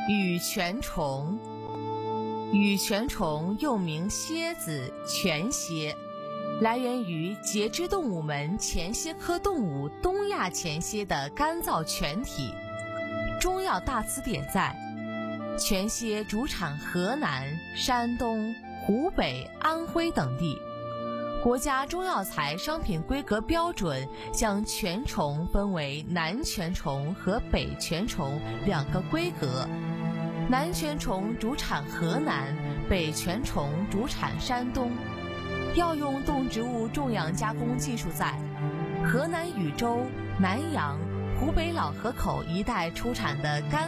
羽泉虫。羽泉虫又名蝎子、泉蝎，来源于节肢动物门前蝎科动物东亚前蝎的干燥泉体。中药大词典载，泉蝎主产河南、山东、湖北、安徽等地。国家中药材商品规格标准将泉虫分为南泉虫和北泉虫两个规格。南泉虫主产河南，北泉虫主产山东。药用动植物种养加工技术在河南禹州、南阳、湖北老河口一带出产的干